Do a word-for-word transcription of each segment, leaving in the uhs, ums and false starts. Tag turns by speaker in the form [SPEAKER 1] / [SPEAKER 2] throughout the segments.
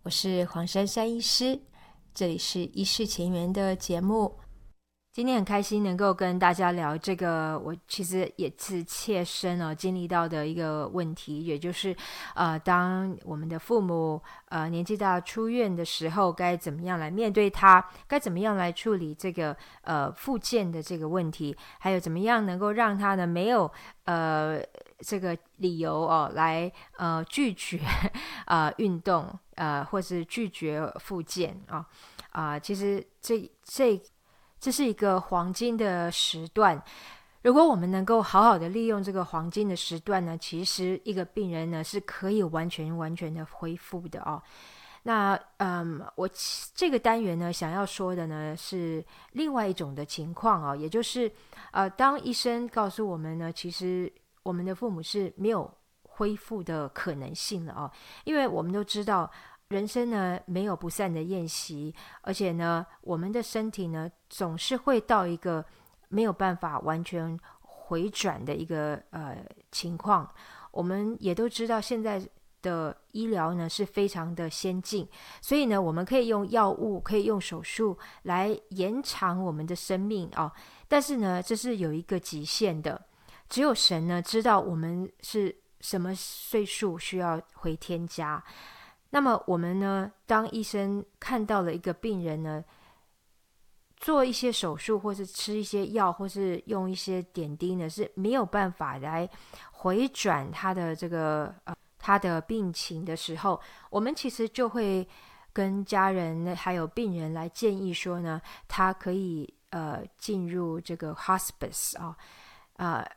[SPEAKER 1] 我是黄珊珊医师，这里是医事前缘的节目。今天很开心能够跟大家聊这个我其实也是切身哦经历到的一个问题，也就是呃，当我们的父母呃年纪大出院的时候，该怎么样来面对他，该怎么样来处理这个呃复健的这个问题，还有怎么样能够让他呢没有呃这个理由哦来呃拒绝呃运动呃或是拒绝复健啊啊、呃，其实这这。这是一个黄金的时段，如果我们能够好好的利用这个黄金的时段呢，其实一个病人呢是可以完全完全的恢复的哦。那嗯，我这个单元呢想要说的呢是另外一种的情况哦，也就是呃，当医生告诉我们呢，其实我们的父母是没有恢复的可能性了哦，因为我们都知道。人生呢没有不散的宴席，而且呢，我们的身体呢总是会到一个没有办法完全回转的一个呃情况。我们也都知道现在的医疗呢是非常的先进，所以呢，我们可以用药物，可以用手术来延长我们的生命哦。但是呢，这是有一个极限的，只有神呢知道我们是什么岁数需要回天家。那么我们呢，当医生看到了一个病人呢，做一些手术，或是吃一些药，或是用一些点滴呢，是没有办法来回转他的这个呃他的病情的时候，我们其实就会跟家人还有病人来建议说呢，他可以呃进入这个 hospice 啊、哦，呃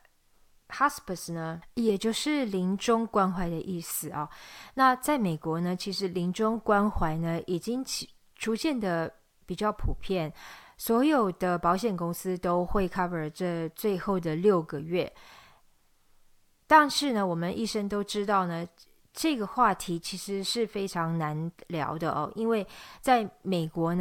[SPEAKER 1] Hospice 呢，也就是临终关怀的意思啊、哦。那在美国呢，其实临终关怀呢已经逐渐的比较普遍，所有的保险公司都会 cover 这最后的六个月。但是呢，我们医生都知道呢，这个话题其实是非常难聊的哦，因为在美国呢。